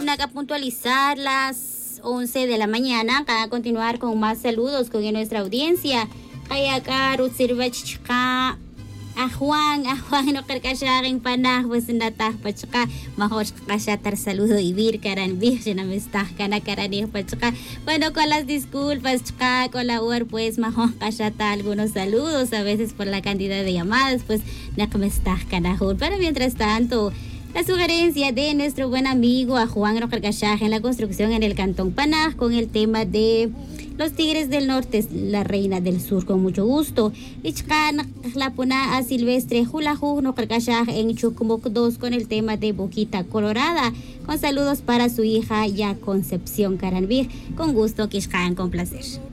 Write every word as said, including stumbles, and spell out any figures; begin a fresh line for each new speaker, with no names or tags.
a puntualizar las once de la mañana. Acá a continuar con más saludos con nuestra audiencia. Acá Rutsirvachka. A Juan, a Juan no karkasyaking panah was natah pachka mahos kasyatar saludo ibir karan bir sinamistah kana karanih pachka. Bueno, con las disculpas chka, con la U R pues mahos kasyata algunos saludos a veces por la cantidad de llamadas pues nakamistah kanahun. Pero mientras tanto, la sugerencia de nuestro buen amigo a Juan no karkasyaking en la construcción en el Cantón Panah con el tema de los Tigres del Norte, la Reina del Sur, con mucho gusto. Ichkan la puna a Silvestre Julaju no karkashaj en Chucumuc dos con el tema de Boquita Colorada. Con saludos para su hija ya Concepción Caranbir. Con gusto, Kishkan, con placer.